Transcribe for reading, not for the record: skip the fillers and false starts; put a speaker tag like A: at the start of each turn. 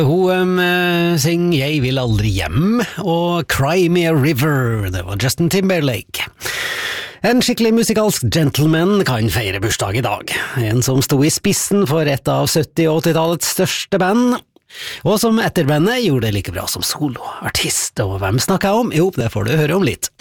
A: Hun synger «Jeg vil aldri hjem» og «Cry me a river», det var Justin Timberlake. En skikkelig musikalsk gentleman kan feire bursdag i dag. En som sto i spissen for et av 70- og 80-tallets største band, og som etter bandet gjorde det like bra som soloartist. Og hvem snakker jeg om? Jo, det får du høre om litt.